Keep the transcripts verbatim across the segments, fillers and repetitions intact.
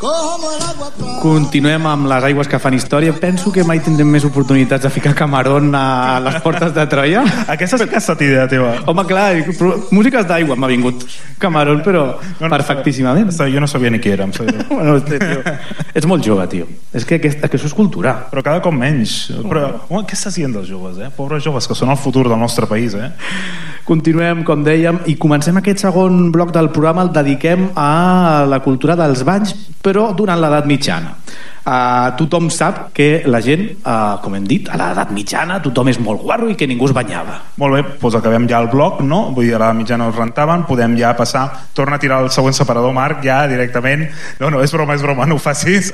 Continuem amb les aigües que fan història. Penso que mai tindrem més oportunitats de ficar Camarón a les portes de Troia. Aquesta sí que ha estat idea teva. Home, clar, músiques d'aigua m'ha vingut Camarón, però no, no, perfectíssimament. Jo no sabia ni qui érem. Bueno, tio, ets molt jove, tio. És que, que, que això és cultura. Però cada cop menys. Però, home, què estàs dient dels joves, eh? Pobres joves, que són el futur del nostre país, eh? Continuem, com dèiem, i comencem aquest segon bloc del programa, el dediquem a la cultura dels banys, però durant l'edat mitjana. Uh, tothom sap que la gent, uh, com hem dit, a l'edat mitjana tothom és molt guarro i que ningú es banyava. Molt bé, doncs acabem ja el bloc, no? Vull dir, a l'edat mitjana els rentaven, podem ja passar, torna a tirar el següent separador, Marc, ja directament. No, no, és broma, és broma, no ho facis.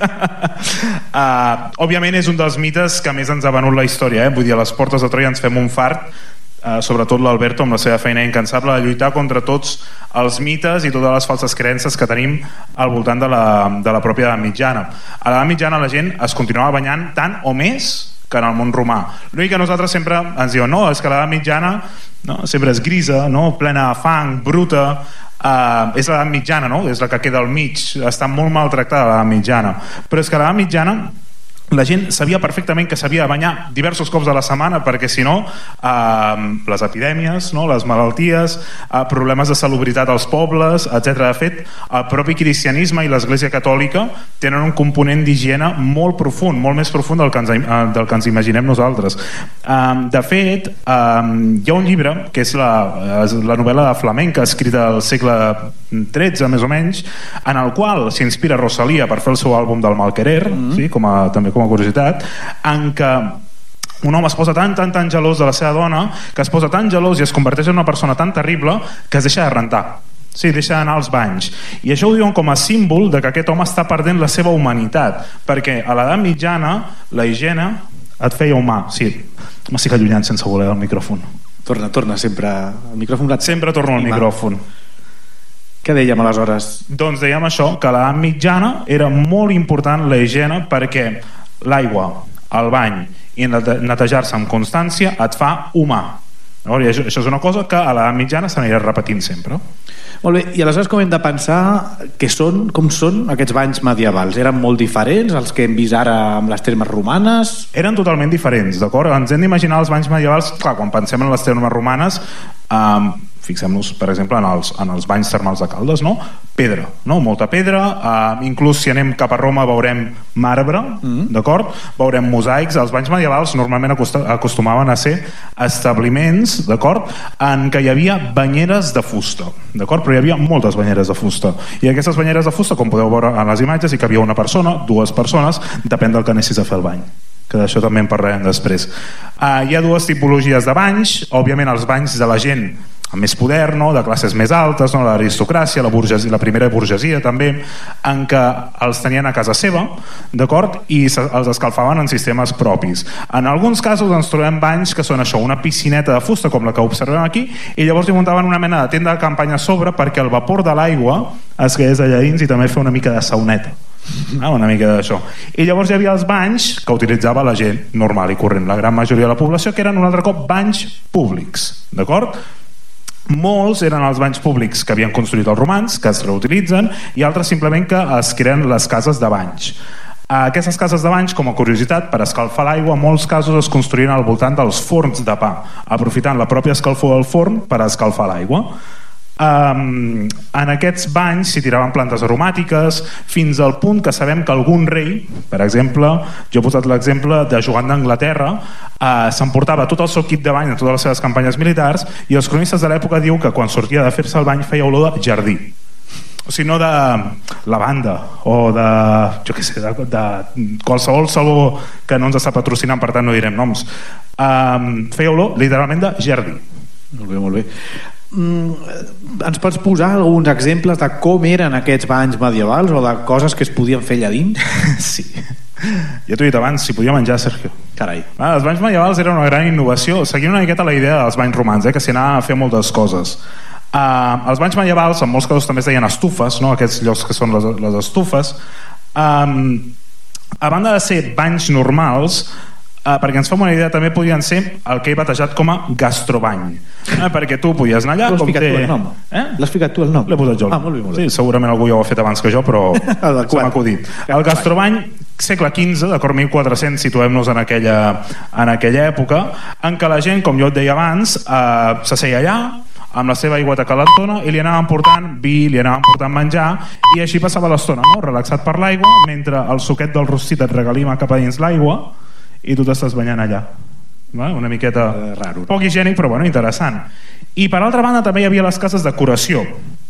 uh, òbviament és un dels mites que més ens ha venut la història, eh? Vull dir, a les portes de Troia ens fem un fart. Uh, sobretot l'Alberto amb la seva feina incansable de lluitar contra tots els mites i totes les falses creences que tenim al voltant de la, de la pròpia edat mitjana. A l'edat mitjana la gent es continuava banyant tant o més que en el món romà. L'únic que nosaltres sempre ens diuen no, és que l'edat mitjana no, sempre és grisa, no? Plena de fang, bruta. Uh, és l'edat mitjana, no? És la que queda al mig, està molt maltractada l'edat mitjana, però és que l'edat mitjana la gent sabia perfectament que s'havia de banyar diversos cops a la setmana perquè si no eh, les epidèmies, no? Les malalties, eh, problemes de salubritat als pobles, etcètera. De fet, el propi cristianisme i l'Església Catòlica tenen un component d'higiene molt profund, molt més profund del que ens, eh, del que ens imaginem nosaltres. Eh, de fet, eh, hi ha un llibre que és la, la novel·la de flamenca escrita al segle tretze més o menys, en el qual s'inspira Rosalía per fer el seu àlbum del Malquerer, mm-hmm. sí? com a, també com a curiositat, en què un home es posa tan, tan, tan gelós de la seva dona que es posa tan gelós i es converteix en una persona tan terrible que es deixa de rentar. Sí, deixa d'anar als banys. I això ho diuen com a símbol de que aquest home està perdent la seva humanitat, perquè a l'edat mitjana la higiene et feia humà. Sí, m'estic allunyant sense voler el micròfon. Torna, torna sempre. El micròfon et... Sempre torno al micròfon. Què dèiem aleshores? Doncs dèiem això, que a l'edat mitjana era molt important la higiene perquè l'aigua, el bany i netejar-se amb constància et fa humà. I això, això és una cosa que a l'edat mitjana s'anirà repetint sempre. Molt bé, i aleshores com hem de pensar que són, com són aquests banys medievals? Eren molt diferents als que hem vist ara amb les termes romanes? Eren totalment diferents, d'acord? Ens hem d'imaginar els banys medievals, clar, quan pensem en les termes romanes, eh, fixem-nos, per exemple, en els, en els banys termals de Caldes, no? Pedra, no? Molta pedra, eh, inclús si anem cap a Roma veurem marbre, mm. d'acord? Veurem mosaics. Els banys medievals normalment acostumaven a ser establiments, d'acord? En què hi havia banyeres de fusta, d'acord? Però hi havia moltes banyeres de fusta. I aquestes banyeres de fusta, com podeu veure en les imatges, hi cabia una persona, dues persones, depèn del que anessis a fer el bany, que d'això també en parlarem després. Uh, hi ha dues tipologies de banys, òbviament els banys de la gent amb més poder, no? De classes més altes, no? L'aristocràcia, la, burgesia, la primera burgesia també, en què els tenien a casa seva, d'acord? I se, els escalfaven en sistemes propis. En alguns casos ens trobem banys que són això, una piscineta de fusta com la que observem aquí, i llavors hi muntaven una mena de tenda de campanya a sobre perquè el vapor de l'aigua es quedés allà dins i també fer una mica de sauneta. Ah, una mica d'això. I llavors hi havia els banys que utilitzava la gent normal i corrent, la gran majoria de la població, que eren un altre cop banys públics, d'acord? Molts eren els banys públics que havien construït els romans, que es reutilitzen, i altres simplement que es creen les cases de banys. Aquestes cases de banys, com a curiositat, per escalfar l'aigua, en molts casos es construïen al voltant dels forns de pa, aprofitant la pròpia escalfor del forn per escalfar l'aigua. Um, en aquests banys s'hi tiraven plantes aromàtiques fins al punt que sabem que algun rei, per exemple, jo he posat l'exemple de Joan d'Anglaterra, uh, s'emportava tot el seu kit de bany en totes les seves campanyes militars, i els cronistes de l'època diu que quan sortia de fer-se el bany feia olor de jardí, o sigui, no de lavanda o de, jo què sé, de, de qualsevol saló que no ens està patrocinant, per tant no direm noms. Um, feia olor literalment de jardí. Molt bé, molt bé. Mm, ens pots posar alguns exemples de com eren aquests banys medievals o de coses que es podien fer allà dins? Sí, ja t'ho he dit abans, si podia menjar, Sergio. Carai. Ah, els banys medievals eren una gran innovació, seguint una miqueta la idea dels banys romans, eh, que s'hi anava a fer moltes coses. Uh, els banys medievals en molts casos també es deien estufes, no? Aquests llocs que són les, les estufes. Um, a banda de ser banys normals, Uh, perquè ens fem una idea, també podien ser el que he batejat com a gastrobany, uh, perquè tu podies anar allà... L'has ficat té... tu el nom? Eh? L'has ficat tu el nom? L'he posat jo. Ah, molt bé, molt bé. Sí, segurament algú ja ho ha fet abans que jo, però se m'ha acudit. El gastrobany, segle quinze, d'acord, mil quatre-cents, situem-nos en aquella, en aquella època, en què la gent, com jo et deia abans, uh, s'asseia allà, amb la seva aigüeta calentona, i li anaven portant vi, li anaven portant menjar, i així passava l'estona, no? Relaxat per l'aigua, mentre el suquet del rostit et regalima cap a dins l'aigua i tu t'estàs banyant allà. Va? Una miqueta eh, raro, poc higiènic, però bueno, interessant. I per altra banda també hi havia les cases de curació.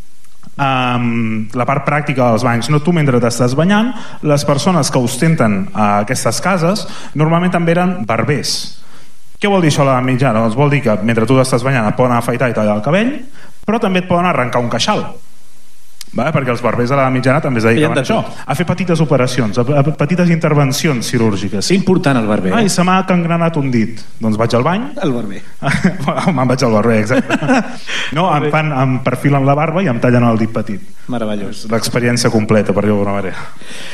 Um, la part pràctica dels banys, no? Tu mentre t'estàs banyant, les persones que ostenten uh, aquestes cases normalment també eren barbers. Què vol dir això a la mitjana? Doncs vol dir que mentre tu t'estàs banyant et poden afaitar i tallar el cabell, però també et poden arrencar un queixal, vale? Perquè els barbers a la mitjana també es dedicaven a això, a fer petites operacions, a petites intervencions quirúrgiques. És important el barber. Ai, se m'ha cangrenat un dit. Doncs vaig al bany. El barber. Me'n vaig al barber, exacte. No, em, fan, em perfilen la barba i em tallen el dit petit. Meravellós. L'experiència completa, per dir-ho d'alguna manera.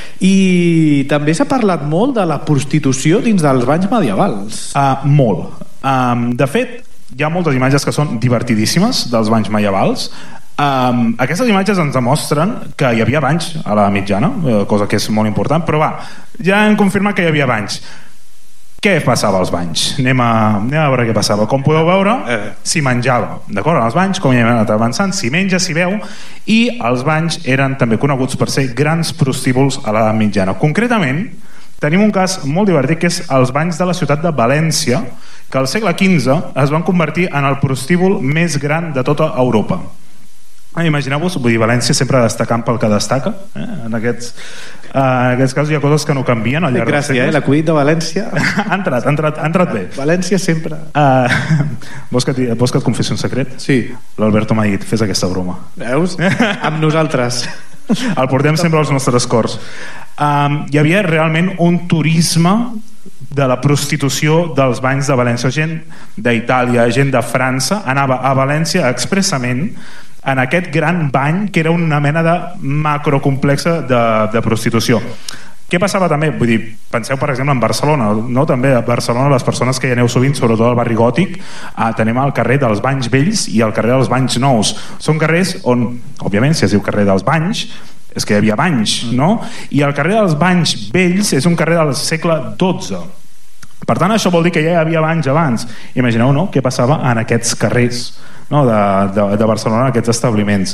I també s'ha parlat molt de la prostitució dins dels banys medievals. Uh, molt. Um, de fet, hi ha moltes imatges que són divertidíssimes dels banys medievals. Um, aquestes imatges ens demostren que hi havia banys a la mitjana, cosa que és molt important, però va, ja hem confirmat que hi havia banys. Què passava als banys? Anem a, anem a veure què passava. Com podeu veure, eh. s'hi menjava, d'acord? En els banys, com ja hem anat avançant, s'hi menja, s'hi veu, i els banys eren també coneguts per ser grans prostíbuls a l'edat mitjana. Concretament, tenim un cas molt divertit, que és els banys de la ciutat de València, que al segle quinze es van convertir en el prostíbul més gran de tota Europa. Imagineu-vos, vull dir, València sempre destacant pel que destaca, eh? en, aquests, uh, en aquests casos hi ha coses que no canvien al llarg dels segles. Gràcies, eh? L'acudit de València ha entrat, ha entrat, ha entrat bé. València sempre uh, vols, que vols que et confessi un secret? Sí. L'Alberto m'ha dit, fes aquesta broma. Veus? Amb nosaltres el portem sempre als nostres cors. Um, hi havia realment un turisme de la prostitució dels banys de València. Gent d'Itàlia, gent de França anava a València expressament en aquest gran bany que era una mena de macrocomplexa de, de prostitució. Què passava també? Vull dir, penseu per exemple en Barcelona, no? També a Barcelona les persones que hi aneu sovint, sobretot al barri gòtic, eh, tenim el carrer dels Banys Vells i el carrer dels Banys Nous. Són carrers on, òbviament, si es diu carrer dels Banys, és que hi havia banys, no? I el carrer dels Banys Vells és un carrer del segle dotze. Per tant, això vol dir que ja hi havia banys abans. Imagineu, no?, què passava en aquests carrers, no?, de, de, de Barcelona, en aquests establiments.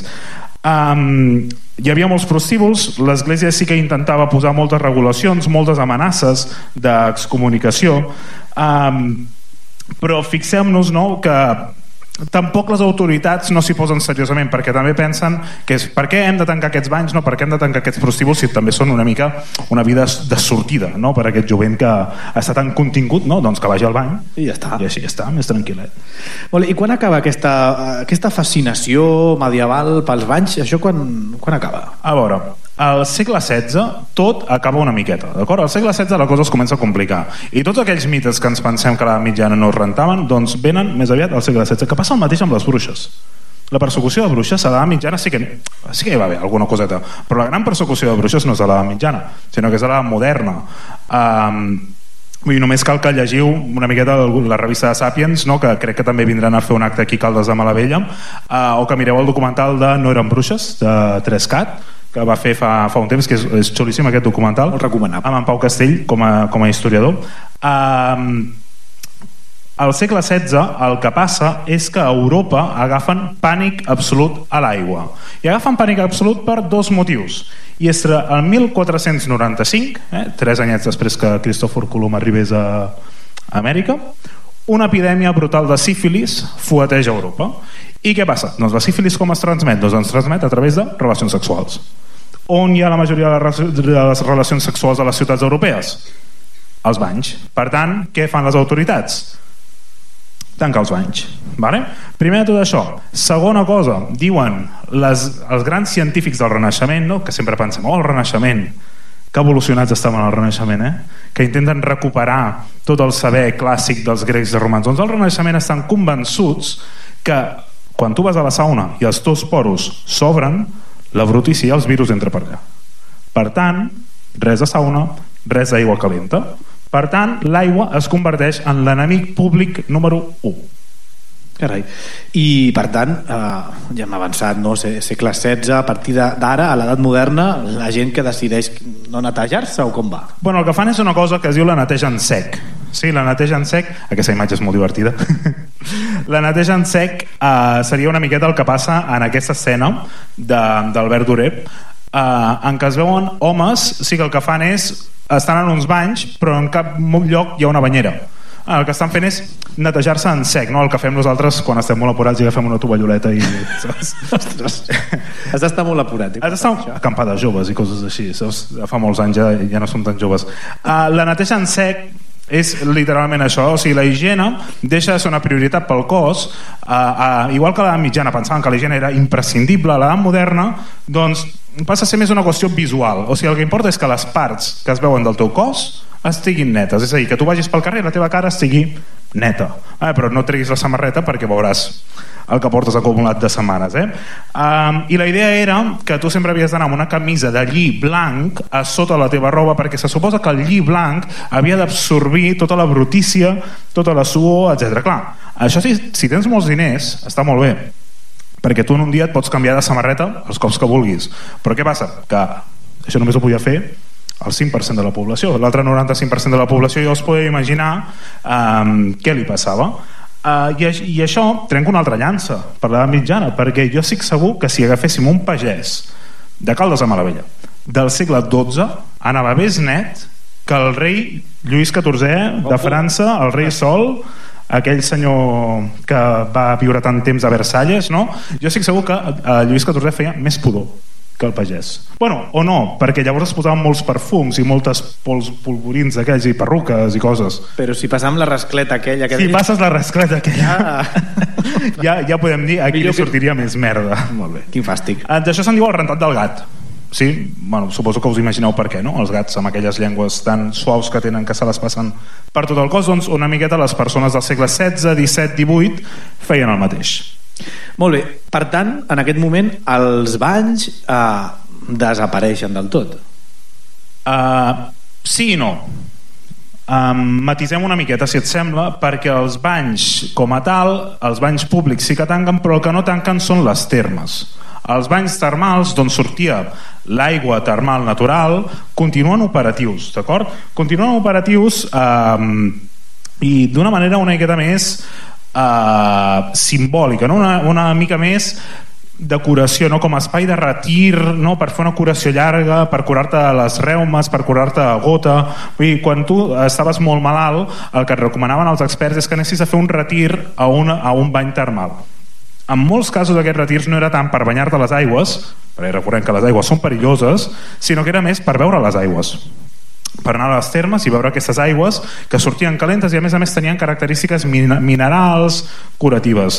Um, hi havia molts prostíbuls, l'Església sí que intentava posar moltes regulacions, moltes amenaces d'excomunicació, um, però fixem-nos, no?, que tampoc les autoritats no s'hi posen seriosament, perquè també pensen que és per què hem de tancar aquests banys, no? Per què hem de tancar aquests prostíbuls si també són una mica una vida de sortida, no? Per aquest jovent que està tan contingut, no? Doncs que vagi al bany i ja està, i així està, més tranquil·let. Molt, i quan acaba aquesta, aquesta fascinació medieval pels banys? Això quan, quan acaba? A veure, al segle setze tot acaba una miqueta, d'acord? Al segle setze la cosa es comença a complicar i tots aquells mites que ens pensem que a la mitjana no es rentaven, doncs venen més aviat al segle setze, que passa el mateix amb les bruixes. La persecució de bruixes a l'edat mitjana sí que, sí que hi va haver alguna coseta, però la gran persecució de bruixes no és a l'edat mitjana, sinó que és a l'edat moderna. Um, Vull dir, només cal que llegiu una miqueta la revista de Sapiens, no?, que crec que també vindran a fer un acte aquí a Caldes de Malavella, uh, o que mireu el documental de No eren bruixes, de Trescat, que va fer fa, fa un temps, que és, és xulíssim aquest documental, molt recomanable, amb en Pau Castell com a, com a historiador. Uh, al segle setze el que passa és que a Europa agafen pànic absolut a l'aigua, i agafen pànic absolut per dos motius. I és el mil quatre-cents noranta-cinc, eh, tres anyets després que Cristòfor Colom arribés a Amèrica, una epidèmia brutal de sífilis fueteja Europa. I què passa? Doncs la sífilis com es transmet? Doncs es transmet a través de relacions sexuals. On hi ha la majoria de les relacions sexuals a les ciutats europees? Als banys. Per tant, què fan les autoritats? Tancar els banys, vale? Primer de tot això. Segona cosa, diuen les, els grans científics del Renaixement, no?, que sempre pensem, oh, el Renaixement, que evolucionats estaven al Renaixement, eh? Que intenten recuperar tot el saber clàssic dels grecs i romans. Doncs al Renaixement estan convençuts que quan tu vas a la sauna i els teus poros s'obren, la brutícia i els virus entren per allà. Per tant, res de sauna, res d'aigua calenta. Per tant, l'aigua es converteix en l'enemic públic número u. Carai. I per tant, eh, ja hem avançat, no? Segle setze, a partir d'ara, a l'edat moderna, la gent que decideix no netejar-se o com va? Bueno, el que fan és una cosa que es diu la neteja en sec. Sí, la neteja en sec, aquesta imatge és molt divertida. La neteja en sec eh, seria una miqueta el que passa en aquesta escena d'Albert Durer, eh, en què es veuen homes, sí que el que fan és estan en uns banys, però en cap lloc hi ha una banyera. El que estan fent és netejar-se en sec, no? El que fem nosaltres quan estem molt apurats i agafem una tovalloleta i... Ostres, has d'estar molt apurat. Has d'estar acampades joves i coses així. Fa molts anys ja, ja no som tan joves. Uh, la neteja en sec és literalment això, o sigui, la higiene deixa de ser una prioritat pel cos, uh, uh, igual que a l'edat mitjana pensaven que la higiene era imprescindible, a l'edat moderna doncs passa a ser més una qüestió visual, o sigui, el que importa és que les parts que es veuen del teu cos estiguin netes, és a dir, que tu vagis pel carrer i la teva cara estigui neta, eh, però no treguis la samarreta perquè veuràs el que portes acumulat de setmanes, eh? Um, i la idea era que tu sempre havies d'anar amb una camisa de lli blanc a sota la teva roba, perquè se suposa que el lli blanc havia d'absorbir tota la brutícia, tota la suor, etcètera. Clar, això si, si tens molts diners està molt bé, perquè tu en un dia et pots canviar de samarreta els cops que vulguis, però què passa? Que això només ho podia fer el cinc per cent de la població, l'altre noranta-cinc per cent de la població ja us podeu imaginar um, què li passava. Uh, i, I això trenca una altra llança per l'edat mitjana, perquè jo estic segur que si agaféssim un pagès de Caldes de Malavella del segle dotze anava més net que el rei Lluís catorzè de França, el rei Sol, aquell senyor que va viure tant temps a Versalles, no? Jo estic segur que uh, Lluís catorzè feia més pudor que el pagès. Bueno, o no, perquè llavors es posaven molts perfums i moltes pols, polvorins aquells i perruques i coses. Però si passam la rascleta aquella... Que si dius... passes la rascleta aquella, ja, ja, ja podem dir aquí li sortiria que... més merda. Molt bé, quin fàstic. D'això se'n diu el rentat del gat. Sí, bueno, suposo que us imagineu per què, no? Els gats amb aquelles llengües tan suaus que tenen que se les passen per tot el cos, doncs una miqueta les persones del segle setze, disset, divuit feien el mateix. Molt bé, per tant, en aquest moment els banys eh, desapareixen del tot. Uh, sí i no. Um, matisem una miqueta, si et sembla, perquè els banys com a tal, els banys públics sí que tanquen, però el que no tanquen són les termes. Els banys termals, d'on sortia l'aigua termal natural, continuen operatius, d'acord? Continuen operatius um, i d'una manera una miqueta més Uh, simbòlica, no? una, una mica més de curació, no? Com a espai de retir, no? Per fer una curació llarga, per curar-te les reumes, per curar-te a gota. Vull dir, quan tu estaves molt malalt, el que et recomanaven els experts és que anessis a fer un retir a, una, a un bany termal. En molts casos aquests retirs no era tant per banyar-te les aigües, perquè recordem que les aigües són perilloses, sinó que era més per veure les aigües, per anar a les termes i veure aquestes aigües que sortien calentes i a més a més tenien característiques minerals curatives.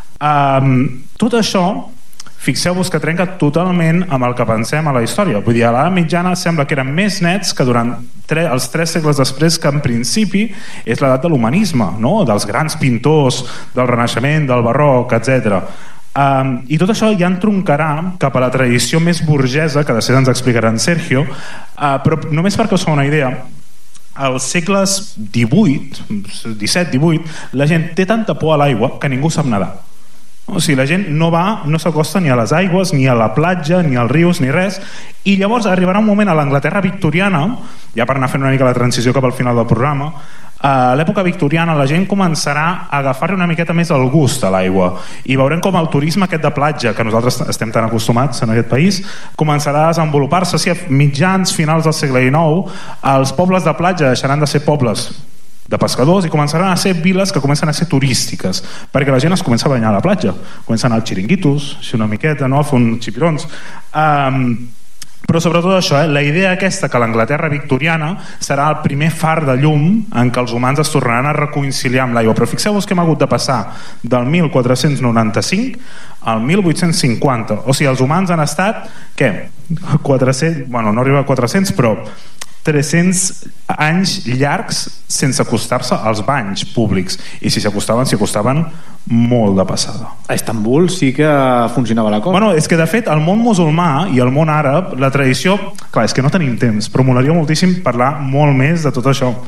Um, tot això, fixeu-vos que trenca totalment amb el que pensem a la història. Vull dir, a l'edat mitjana sembla que eren més nets que durant tre, els tres segles després, que en principi és l'edat de l'humanisme, no? Dels grans pintors del Renaixement, del Barroc, etcètera. Um, i tot això ja entroncarà cap a la tradició més burgesa, que després ens explicarà en Sergio, uh, però només perquè us fa una idea, als segles divuit, disset, divuit, la gent té tanta por a l'aigua que ningú sap nedar. O sigui, la gent no va, no s'acosta ni a les aigües, ni a la platja, ni als rius, ni res, i llavors arribarà un moment a l'Anglaterra victoriana, ja per anar fent una mica la transició cap al final del programa, a l'època victoriana la gent començarà a agafar-li una miqueta més el gust a l'aigua i veurem com el turisme aquest de platja, que nosaltres estem tan acostumats en aquest país, començarà a desenvolupar-se. Si a mitjans, finals del segle dinou, els pobles de platja deixaran de ser pobles de pescadors i començaran a ser viles que comencen a ser turístiques, perquè la gent es comença a banyar a la platja, comencen a anar als xiringuitos, així una miqueta, no? A fer uns xipirons. Um, però sobretot això, eh? La idea aquesta que l'Anglaterra victoriana serà el primer far de llum en què els humans es tornaran a reconciliar amb l'aigua. Però fixeu-vos que hem hagut de passar del mil quatre-cents noranta-cinc al mil vuit-cents cinquanta. O sigui, els humans han estat, què? quatre-cents, bueno, no arriba a quatre-cents, però tres-cents anys llargs sense acostar-se als banys públics, i si s'acostaven, s'hi acostaven molt de passada. A Istanbul sí que funcionava la cosa. Bueno, és que de fet el món musulmà i el món àrab, la tradició, clar, és que no tenim temps, però molaria moltíssim parlar molt més de tot això,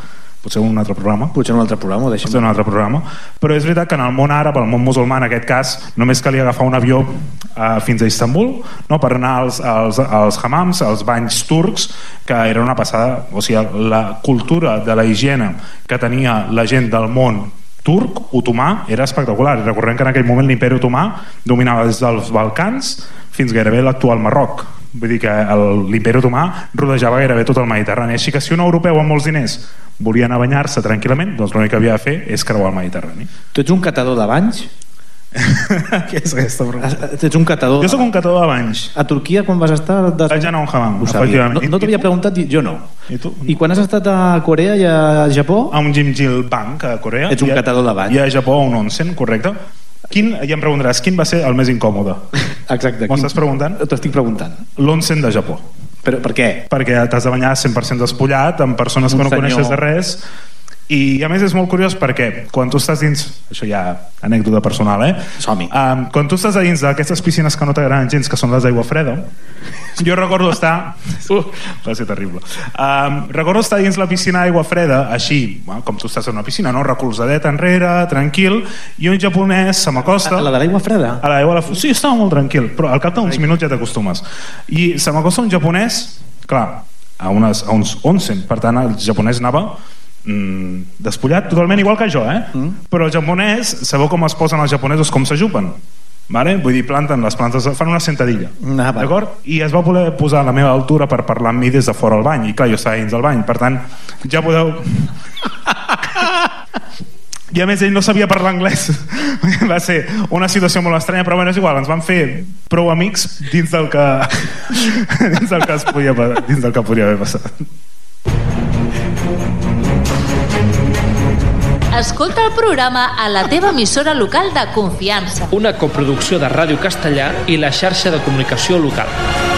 potser un altre programa. Potser un altre programa, ho deixem. Potser un altre programa. Però és veritat que en el món àrab, el món musulmà, en aquest cas, només calia agafar un avió uh, fins a Istanbul, no? Per anar als, als, als hammams, als banys turcs, que era una passada. O sigui, la cultura de la higiene que tenia la gent del món turc, otomà, era espectacular. I recordem que en aquell moment l'imperi otomà dominava des dels Balcans fins gairebé l'actual Marroc. Vull dir que l'imperi otomà rodejava gairebé tot el Mediterrani. Així que si un europeu amb molts diners volia anar a banyar-se tranquil·lament, doncs l'únic que havia de fer és creuar el Mediterrani. Tu ets un catador de banys? Què és aquesta pregunta? Tu ets un catador... Jo sóc un catador de banys. A Turquia, quan vas estar... Des... Vaig anar a un hammam, efectivament. No, no t'havia preguntat, jo no. I tu? I quan has estat a Corea i a Japó? A un Jimjil Bank, a Corea. Ets un catador de banys. I a Japó a un onsen, correcte. Quin, ja em preguntaràs, quin va ser el més incòmode? Exacte. M'ho estàs preguntant? T'ho estic preguntant. L'onsen de Japó. Però per què? Perquè t'has de banyar cent per cent despullat amb persones que no senyor... coneixes de res, i a més és molt curiós perquè quan tu estàs dins, això ja anècdota personal, eh? Som-hi. Um, quan tu estàs a dins d'aquestes piscines que no t'agraden gens, que són les d'aigua freda, jo recordo estar uh, va ser terrible um, recordo estar dins la piscina d'aigua freda així, bueno, com tu estàs en una piscina, no? Recolzadet enrere, tranquil, i un japonès se m'acosta... A la de l'aigua freda? A l'aigua la... Sí, estava molt tranquil, però al cap d'uns minuts ja t'acostumes. I se m'acosta un japonès, clar, a, unes, a uns onsen, per tant el japonès anava mm, despullat totalment igual que jo, eh? Mm. Però el japonès, sabeu com es posen els japonesos, com s'ajupen? Vale? Vull dir, planten les plantes, fan una sentadilla, ah, d'acord? I es va poder posar a la meva altura per parlar amb mi des de fora al bany, i clar, jo estava dins del bany, per tant ja podeu... I a més ell no sabia parlar anglès. Va ser una situació molt estranya, però bueno, és igual, ens van fer prou amics dins del que dins del que es podia, dins del que podia haver passat. Escolta el programa a la teva emissora local de confiança. Una coproducció de Ràdio Castellà i la xarxa de comunicació local.